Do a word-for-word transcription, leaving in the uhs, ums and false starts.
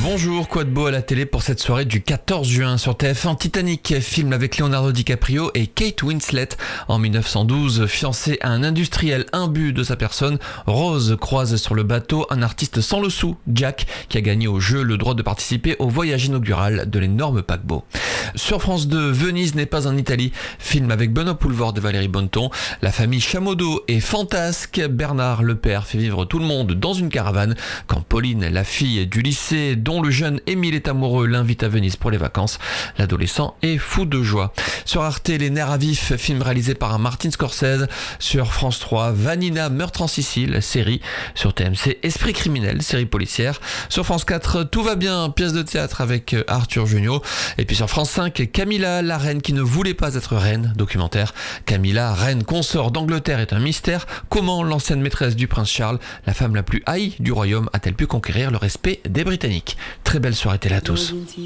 Bonjour, quoi de beau à la télé pour cette soirée du quatorze juin sur T F un. Titanic, film avec Leonardo DiCaprio et Kate Winslet. En mille neuf cent douze, fiancée à un industriel imbu de sa personne, Rose croise sur le bateau un artiste sans le sou, Jack, qui a gagné au jeu le droit de participer au voyage inaugural de l'énorme paquebot. Sur France deux, Venise n'est pas en Italie, film avec Benoît Poelvoorde et Valérie Bonneton. La famille Chamodo est fantasque. Bernard, le père, fait vivre tout le monde dans une caravane quand Pauline, la fille du lycée dont le jeune Émile est amoureux, l'invite à Venise pour les vacances. L'adolescent est fou de joie. Sur Arte, Les nerfs à vif, film réalisé par un Martin Scorsese. Sur France trois, Vanina, meurtre en Sicile, série. Sur T M C, Esprit criminel, série policière. Sur France quatre, Tout va bien, pièce de théâtre avec Arthur Jugnot. Et puis sur France cinq, Camilla, la reine qui ne voulait pas être reine, documentaire. Camilla, reine consort d'Angleterre, est un mystère. Comment l'ancienne maîtresse du prince Charles, la femme la plus haïe du royaume, a-t-elle pu conquérir le respect des Britanniques? Très belle soirée télé à tous.